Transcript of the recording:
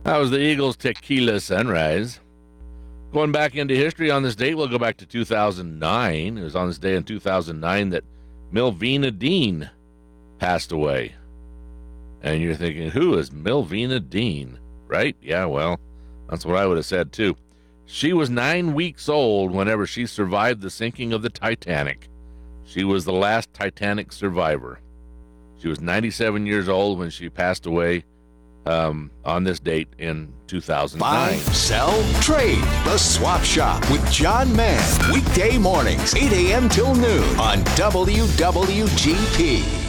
That was the Eagles' Tequila Sunrise. Going back into history on this date, we'll go back to 2009. It was on this day in 2009 that Melvina Dean passed away. And you're thinking, who is Melvina Dean? Right? Yeah, well, that's what I would have said too. She was 9 weeks old whenever she survived the sinking of the Titanic. She was the last Titanic survivor. She was 97 years old when she passed away on this date in 2009. Buy, sell, trade. The Swap Shop with John Mann. Weekday mornings, 8 a.m. till noon on WWGP.